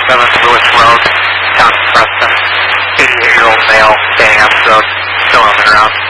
Lewis Road, town of Preston. 88-year-old male, staying up the road, still on the ground.